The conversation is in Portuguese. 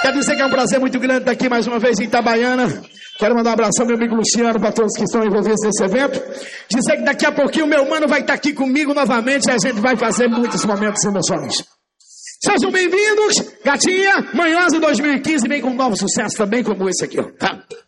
Quero dizer que é um prazer muito grande estar aqui mais uma vez em Itabaiana. Quero mandar um abração ao meu amigo Luciano, para todos que estão envolvidos nesse evento. Dizer que daqui a pouquinho o meu mano vai estar aqui comigo novamente e a gente vai fazer muitos momentos e emoções. Sejam bem-vindos, Gatinha, Manhosa 2015, vem com um novo sucesso também como esse aqui, ó. Tá?